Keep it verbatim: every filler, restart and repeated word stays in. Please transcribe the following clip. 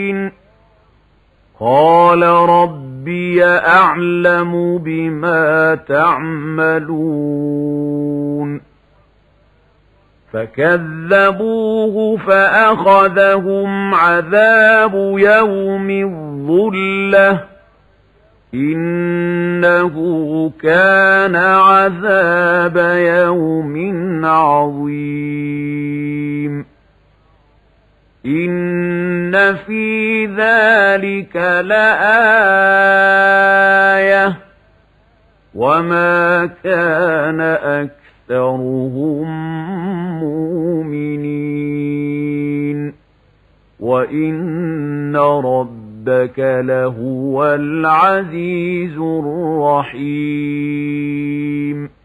قال ربي أعلم بما تعملون فكذبوه فأخذهم عذاب يوم الظلة إنه كان عذاب يوم عظيم إن في ذلك لآية وما كان أكثرهم مؤمنين وإن ربك لهو العزيز الرحيم